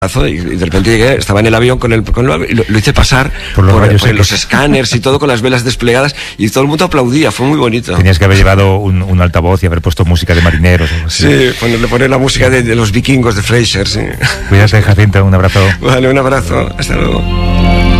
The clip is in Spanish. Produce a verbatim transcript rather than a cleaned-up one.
y de repente llegué, estaba en el avión con el, con el y lo, lo hice pasar por, los, por, por los escáneres y todo, con las velas desplegadas, y todo el mundo aplaudía, fue muy bonito. Tenías que haber llevado un, un altavoz y haber puesto música de marineros o así. Sí, ponerle poner la música de, de los vikingos de Frasier, sí. Cuídate, Jacinto, un abrazo. Vale, un abrazo, hasta luego.